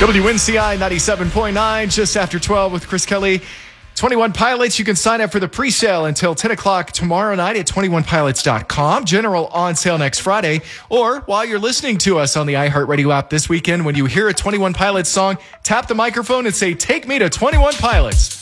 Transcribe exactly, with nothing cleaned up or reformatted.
W N C I ninety-seven point nine, just after twelve with Chris Kelly. twenty-one Pilots, you can sign up for the pre-sale until ten o'clock tomorrow night at twenty-one pilots dot com. General on sale next Friday. Or while you're listening to us on the iHeartRadio app this weekend, when you hear a twenty-one Pilots song, tap the microphone and say, "Take me to twenty-one Pilots."